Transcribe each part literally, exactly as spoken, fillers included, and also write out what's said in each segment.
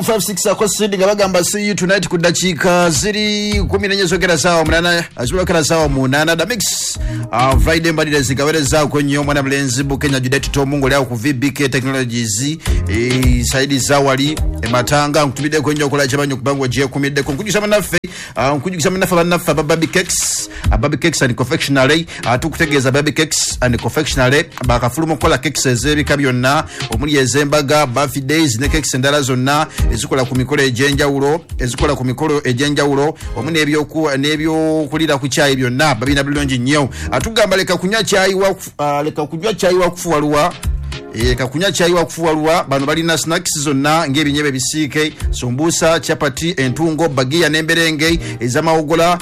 five six akwasidi ngabagamba see you tonight ku dakika ziri kumi n'enye zogera sawa munana azibula kana sawa munana da mix uh, Friday mbadile zikawereza ko nyo mwana mlenzi Bukenya Judith Tomungo lya ku V B K Technologies e saidi zawali e matanga nkutubide ko nyo kola chabanyo kubango je kumide ko nkujisa manafe uh, nkujisa manafa banafa baby cakes uh, baby cakes and confectionery uh, tukutegeza baby cakes and confectionery bakafulumo kola cakes ezebi kabyonna omuli ezembaga birthdays ne cakes ndala zonna ezikola ku mikolo ejenjawulo ezikola ku mikolo ejenjawulo omune ebyo ku nebyo kulira ku chai byonna babina bulungi nnyo atugamba leka kunywa chai wa uh, leka kunywa chai wa kufuwaluwa e kakunya chai wa kufuwaluwa bano balina snacks zonna ngebinyebe bisike sumbusa chapati entungo bagia nemberenge ezamaogola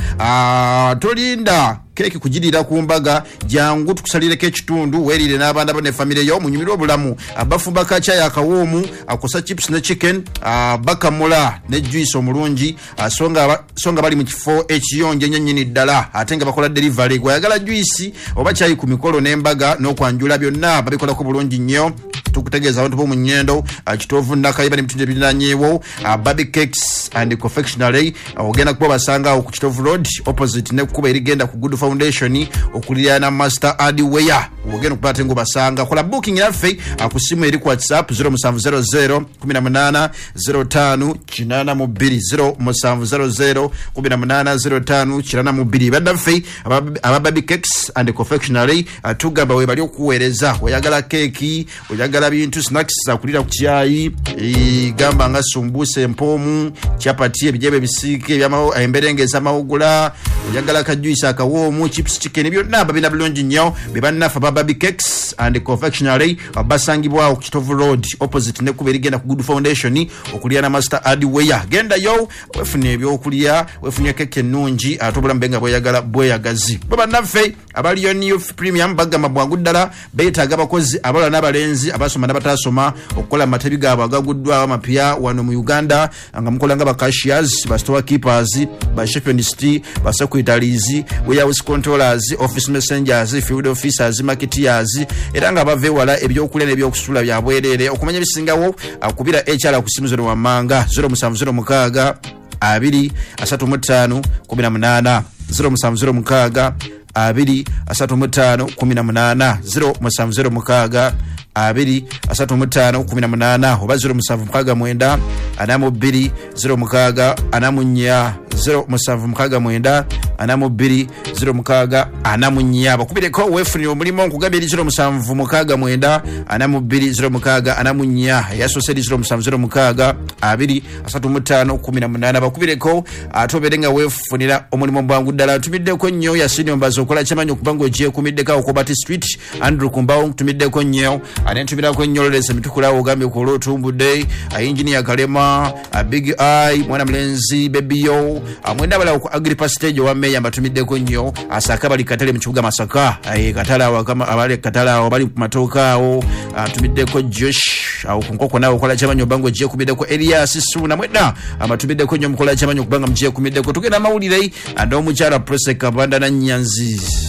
a uh, tolinda keki kujidira kumbaga jangu tukusalire ke kitundu werire n'abanda bane family yo munyumiro obulamu abafumba kacha ya kawomu akosa chips ne chicken abakamula ne juice omulungi asonga songa bali mu kifo ekiyonje nyenyini ddala atenga bakola delivery gwayagala juice oba chai ku mikolo n'embaga n'okwanjula byonna babikola ku bulungi nnyo tukutegeza abantu bo mu nyendo kitovu nakayiba ne mtunje bilanyewo baby cakes and confectionery ogenda kuba basanga ku Kitovu Road opposite ne kuba irigenda ku Good Foundation okuliyana Master Hardware ogenda kupata ngo basanga kola booking yafe akusimu eri ku WhatsApp zero seven zero zero one eight zero five kinana mu two zero seven zero zero one eight zero five kinana mu two badafe aba baby cakes and confectionery atugamba we bali okuwereza oyagala keki oyagala bintu snacks akulira ku chai e gamba nga sumbuse empomu chapati ebijebe bisike byamao emberengeza maugula oyagala ka juice akawomu chips chicken byonna babina bulungi nnyo bebanafa baby cakes and confectionery abasangibwa ku Kitovu Road opposite ne kuberigenda ku Good Foundation okuliya na Master Hardware genda yo wefune ebyo okuliya wefune keke nungi atobula mbenga boyagala boyagazi babanafe abali yo new premium bagama bwangu ddala betaga abakozi abala n'abalenzi abasoma n'abatasoma okukola amatebi gaabo agaguddwa amapya wano mu Uganda nga mukola nga cashiers ba store keepers ba shoppists ba secretaries warehouse controllers office messengers field officers marketeers era nga bave wala ebyo okulene ebyo okusula bya bwerere okumanya bisingawo akubira H R ku simu zero wamanga zero seven zero mukaga abiri asatu mu ttaano kumi na munaana zero seven zero mukaga abiri asatu mu ttaano kumi na munaana zero seven zero mukaga abiri asatu mu ttaano kumi na munaana oba zero seven mukaga mwenda anamu bbiri zero mukaga anamu nnya zero seven mukaga mwenda anamu bbiri zero mukaga anamu nnya bakubireko wefunira omulimo nkugambye zero seven mukaga mwenda anamu bbiri zero mukaga anamu nnya yasoseri zero seven zero mukaga abiri asatu mu ttaano kumi na munaana bakubireko atoberenga wefunira omulimo mbwangu ddala tumiddeko nnyo yasini ombazo okola kyamanyi okubango ogiye kumiddeko awo Kobati Street Andrew Kumbawo tumiddeko nnyo anentumira ko nyololese mitukula ogambye ko lotumbudde a engineer Kalema a Big Eye mwana mlenzi baby yo amwenda bala ku Agrippa stage wa meya batumidde ko nnyo asaka bali katale mu kibuga Masaka ay katala wa kama abale katala bali ku matoka awo atumidde ko Josh au kunkoko nawo kola kyamanyo bango je kumidde ko Elias Suna mwenda amatumidde ko nnyo mukola kyamanyo kubanga mje kumidde ko tugenda mawulire ando mukyala Proseka banda na Nyanzi